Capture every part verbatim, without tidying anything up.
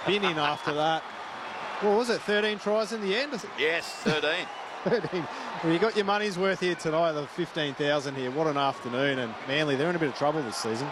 spinning after that. What was it, thirteen tries in the end? Yes, thirteen. thirteen. Well, you got your money's worth here tonight, the fifteen thousand here. What an afternoon. And Manly, they're in a bit of trouble this season.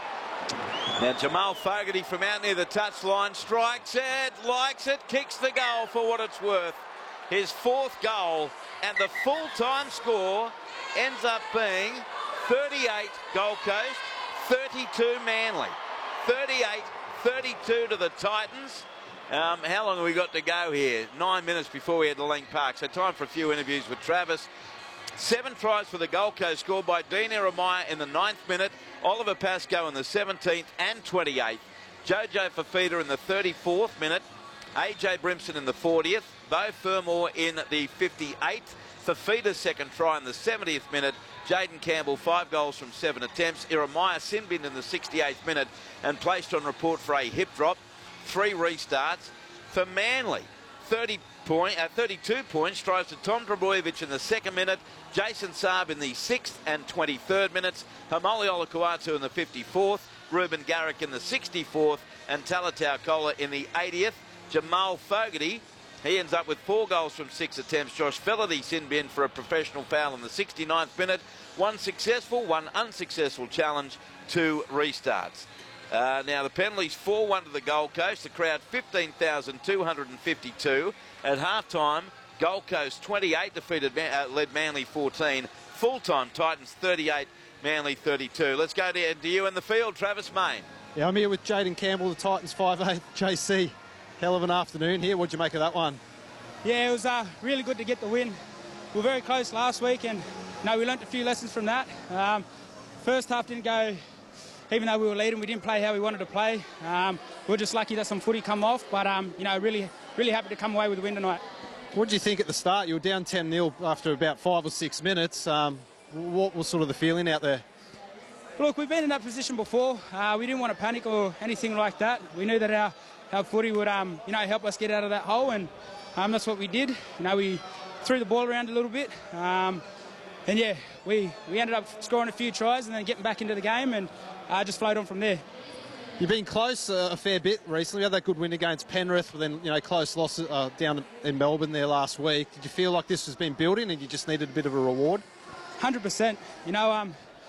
Now Jamal Fogarty from out near the touchline strikes it, likes it, kicks the goal for what it's worth. His fourth goal, and the full-time score ends up being thirty-eight Gold Coast, thirty-two Manly. thirty-eight thirty-two to the Titans. Um, how long have we got to go here? Nine minutes before we head to Lang Park. So time for a few interviews with Travis. Seven tries for the Gold Coast, scored by Dean Eremaya in the ninth minute, Oliver Pascoe in the seventeenth and twenty-eighth, Jojo Fafita in the thirty-fourth minute, A J Brimson in the fortieth, Beau Fermor in the fifty-eighth, Fafita's second try in the seventieth minute, Jaden Campbell, five goals from seven attempts, Eremaya Sinbin in the sixty-eighth minute and placed on report for a hip drop, three restarts. For Manly, thirty point, uh, thirty-two points, tries to Tom Trbojevic in the second minute, Jason Saab in the sixth and twenty-third minutes, Hamoli Olakuatu in the fifty-fourth, Ruben Garrick in the sixty-fourth, and Talatau Kola in the eightieth. Jamal Fogarty, he ends up with four goals from six attempts. Josh Fellerty sin bin for a professional foul in the sixty-ninth minute. One successful, one unsuccessful challenge, two restarts. Uh, now the penalties four one to the Gold Coast. The crowd fifteen thousand two hundred fifty-two. At half-time, Gold Coast twenty-eight defeated, uh, led Manly fourteen. Full-time Titans thirty-eight, Manly thirty-two. Let's go to, to you in the field, Travis Main. Yeah, I'm here with Jaden Campbell, the Titans five eight. J C, hell of an afternoon here. What'd you make of that one? Yeah, it was uh, really good to get the win. We were very close last week, and you know, we learnt a few lessons from that. Um, first half didn't go, even though we were leading, we didn't play how we wanted to play. Um, we were just lucky that some footy come off, but um, you know, really, really happy to come away with the win tonight. What did you think at the start? You were down ten nil after about five or six minutes. Um, what was sort of the feeling out there? Look, we've been in that position before. Uh, we didn't want to panic or anything like that. We knew that our, our footy would, um, you know, help us get out of that hole, and um, that's what we did. You know, we threw the ball around a little bit, um, and yeah, we we ended up scoring a few tries and then getting back into the game, and uh, just flowed on from there. You've been close uh, a fair bit recently. You had that good win against Penrith, but then, you know, close loss uh, down in Melbourne there last week. Did you feel like this has been building and you just needed a bit of a reward? one hundred percent. You know, um,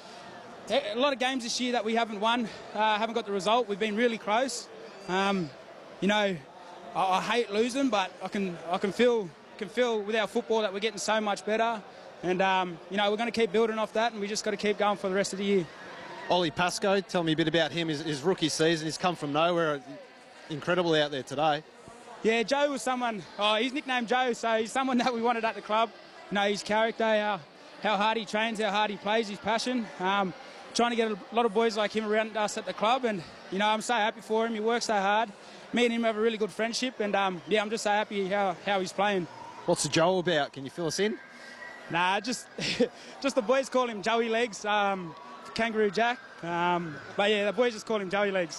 a lot of games this year that we haven't won, uh, haven't got the result. We've been really close. Um, you know, I, I hate losing, but I can I can feel can feel with our football that we're getting so much better. And, um, you know, we're going to keep building off that, and we just got to keep going for the rest of the year. Ollie Pascoe, tell me a bit about him. His, his rookie season, he's come from nowhere. Incredible out there today. Yeah, Joe was someone, oh, he's nicknamed Joe, so he's someone that we wanted at the club. You know, his character, how, how hard he trains, how hard he plays, his passion. Um, trying to get a lot of boys like him around us at the club, and, you know, I'm so happy for him. He works so hard. Me and him have a really good friendship, and, um, yeah, I'm just so happy how, how he's playing. What's the Joe about? Can you fill us in? Nah, just, just the boys call him Joey Legs. Um, Kangaroo Jack, um, but yeah, the boys just call him Joey Legs.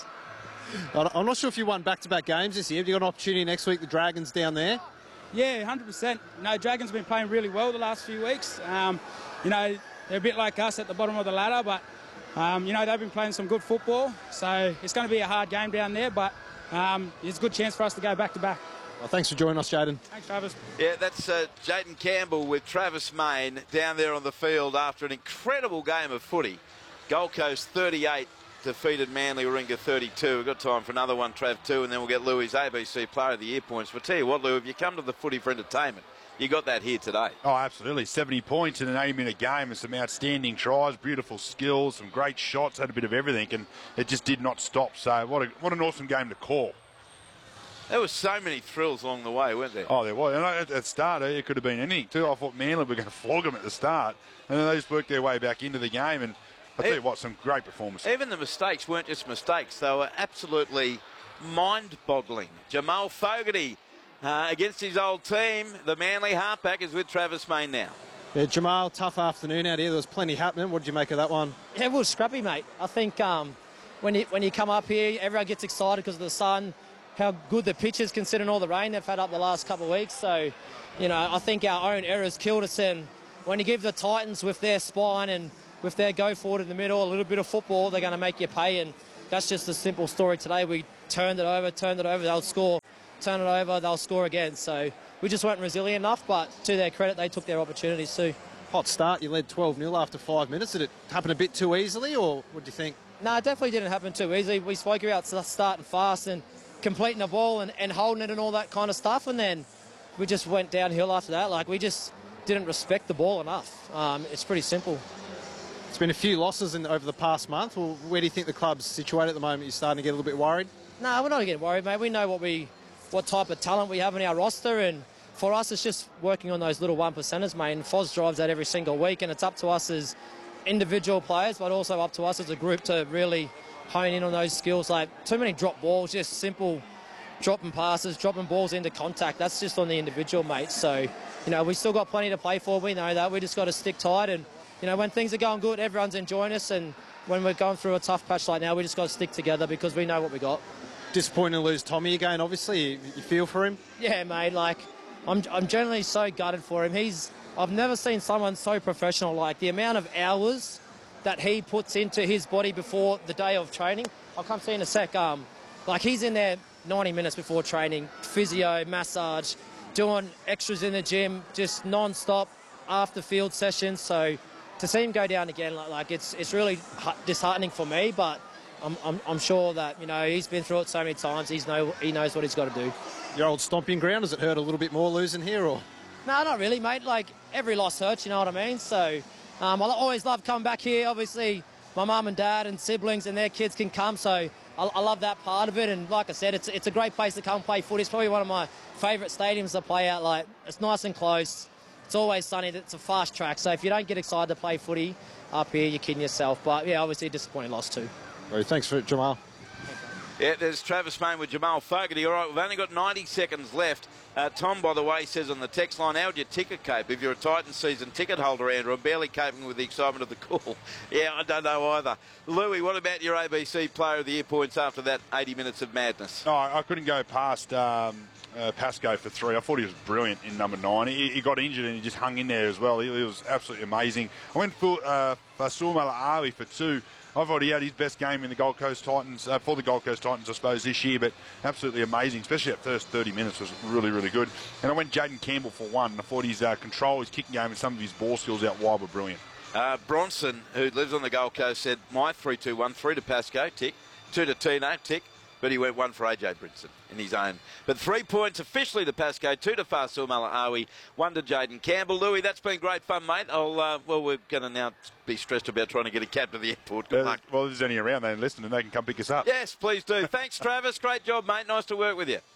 I'm not sure if you won back-to-back games this year. Have you got an opportunity next week, the Dragons down there? Yeah, one hundred percent. You know, Dragons have been playing really well the last few weeks. Um, you know, they're a bit like us at the bottom of the ladder, but, um, you know, they've been playing some good football, so it's going to be a hard game down there, but um, it's a good chance for us to go back-to-back. Well, thanks for joining us, Jaden. Thanks, Travis. Yeah, that's uh, Jaden Campbell with Travis Main down there on the field after an incredible game of footy. Gold Coast thirty-eight defeated Manly Warringah thirty-two. We've got time for another one, Trav, two, and then we'll get Louis' A B C Player of the Year points. But tell you what, Lou, if you come to the footy for entertainment, you got that here today. Oh, absolutely. seventy points in an eighty-minute game and some outstanding tries, beautiful skills, some great shots, had a bit of everything, and it just did not stop. So what, a, what an awesome game to call. There were so many thrills along the way, weren't there? Oh, there was. And at the start, it could have been anything too. I thought Manly were going to flog them at the start, and then they just worked their way back into the game. And I'll tell you what, some great performances. Even the mistakes weren't just mistakes. They were absolutely mind-boggling. Jamal Fogarty uh, against his old team. The Manly halfback is with Travis Main now. Yeah, Jamal, tough afternoon out here. There was plenty happening. What did you make of that one? Yeah, it was scrappy, mate. I think um, when, you, when you come up here, everyone gets excited because of the sun, how good the pitch is considering all the rain they've had up the last couple of weeks. So, you know, I think our own errors killed us. And when you give the Titans with their spine and with their go forward in the middle, a little bit of football, they're going to make you pay. And, that's just a simple story today. We turned it over, turned it over, they'll score, turn it over, they'll score again. So we just weren't resilient enough, but to their credit, they took their opportunities too. Hot start, you led twelve nil after five minutes. Did it happen a bit too easily, or what do you think? No, it definitely didn't happen too easily. We spoke about starting fast and completing the ball and, and holding it and all that kind of stuff, and then we just went downhill after that. Like, we just didn't respect the ball enough. Um, it's pretty simple. It's been a few losses in, over the past month. Well, where do you think the club's situated at the moment? You're starting to get a little bit worried? No, we're not getting worried, mate. We know what we, what type of talent we have in our roster, and for us, it's just working on those little one percenters, mate. And Foz drives that every single week, and it's up to us as individual players, but also up to us as a group to really hone in on those skills. Like, too many drop balls, just simple dropping passes, dropping balls into contact. That's just on the individual, mate. So, you know, we still got plenty to play for. We know that. We just got to stick tight, and you know, when things are going good, everyone's enjoying us, and when we're going through a tough patch like now, we just got to stick together because we know what we got. Disappointing to lose Tommy again, obviously. You, you feel for him? Yeah, mate. Like, I'm, I'm generally so gutted for him. He's, I've never seen someone so professional. Like, the amount of hours that he puts into his body before the day of training. I'll come see in a sec. Um, like, he's in there ninety minutes before training, physio, massage, doing extras in the gym, just non-stop after field sessions. So to see him go down again, like, like it's it's really disheartening for me, but I'm, I'm, I'm sure that, you know, he's been through it so many times, he's know, he knows what he's got to do. Your old stomping ground, does it hurt a little bit more losing here, or? No, not really, mate. Like, every loss hurts, you know what I mean? So um, I always love coming back here. Obviously, my mum and dad and siblings and their kids can come, so I, I love that part of it. And like I said, it's, it's a great place to come play footy. It's probably one of my favourite stadiums to play at. Like, it's nice and close. It's always sunny. It's a fast track. So if you don't get excited to play footy up here, you're kidding yourself. But, yeah, obviously a disappointing loss too. Well, thanks for it, Jamal. Yeah, there's Travis Mayne with Jamal Fogarty. All right, we've only got ninety seconds left. Uh, Tom, by the way, says on the text line, how would your ticket cope if you're a Titans season ticket holder, Andrew? I'm barely coping with the excitement of the call. Yeah, I don't know either. Louis, what about your A B C Player of the Year points after that eighty minutes of madness? No, I couldn't go past um, uh, Pascoe for three. I thought he was brilliant in number nine. He, he got injured and he just hung in there as well. He, he was absolutely amazing. I went for uh, Fasul Malaawi for two. I thought he had his best game in the Gold Coast Titans, uh, for the Gold Coast Titans, I suppose, this year, but absolutely amazing, especially that first thirty minutes was really, really good. And I went Jaden Campbell for one. I thought his uh, control, his kicking game and some of his ball skills out wide were brilliant. Uh, Bronson, who lives on the Gold Coast, said, my three two one, three to Pascoe, tick, two to Tino, tick, but he went one for A J Brinson in his own. But three points officially to Pascoe, two to Fasul Malaawi, one to Jaden Campbell. Louis, that's been great fun, mate. I'll, uh, well, we're going to now be stressed about trying to get a cab to the airport. Good uh, luck. Well, there's any around, they listen and they can come pick us up. Yes, please do. Thanks, Travis. Great job, mate. Nice to work with you.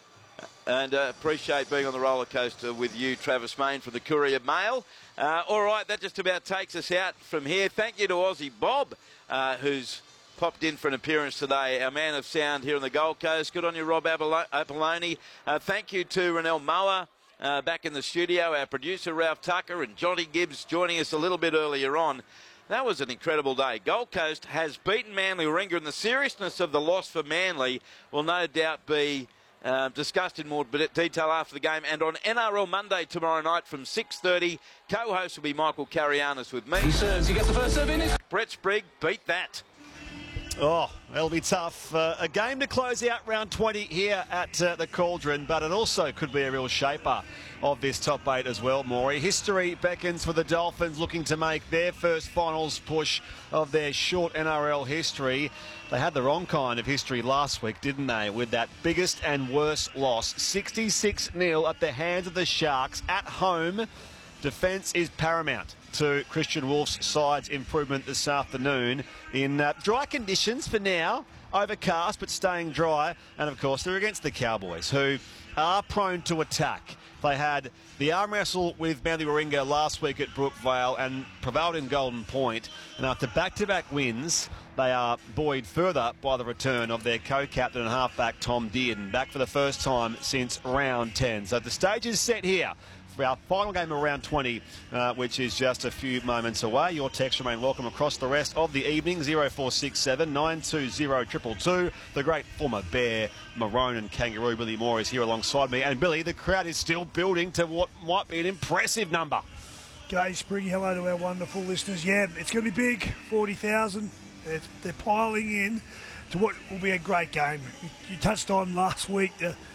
And uh, appreciate being on the roller coaster with you, Travis Mayne, from the Courier Mail. Uh, all right, that just about takes us out from here. Thank you to Aussie Bob, uh, who's popped in for an appearance today, our man of sound here on the Gold Coast. Good on you, Rob Apolloni. Uh, thank you to Renelle Moa uh, back in the studio, our producer, Ralph Tucker, and Johnny Gibbs joining us a little bit earlier on. That was an incredible day. Gold Coast has beaten Manly Warringah, and the seriousness of the loss for Manly will no doubt be uh, discussed in more detail after the game. And on N R L Monday tomorrow night from six thirty, co-host will be Michael Carianis with me. He serves. You get the first serve in it. Brett Sprigg, beat that. Oh, it'll be tough. Uh, a game to close out round twenty here at uh, the Cauldron, but it also could be a real shaper of this top eight as well, Maury. History beckons for the Dolphins looking to make their first finals push of their short N R L history. They had the wrong kind of history last week, didn't they, with that biggest and worst loss, sixty-six nil at the hands of the Sharks at home. Defence is paramount to Christian Wolf's side's improvement this afternoon in uh, dry conditions for now, overcast but staying dry, and of course they're against the Cowboys, who are prone to attack. They had the arm wrestle with Manly Warringah last week at Brookvale and prevailed in Golden Point, and after back-to-back wins they are buoyed further by the return of their co-captain and halfback Tom Dearden, back for the first time since round ten. So the stage is set here for our final game of round twenty, uh, which is just a few moments away. Your text remain welcome across the rest of the evening. zero four six seven, nine two zero, two two two. The great former Bear, Maroon and Kangaroo Billy Moore is here alongside me. And Billy, the crowd is still building to what might be an impressive number. G'day, Spriggy. Hello to our wonderful listeners. Yeah, it's going to be big, forty thousand. They're, they're piling in. to what will be a great game. You, you touched on last week the,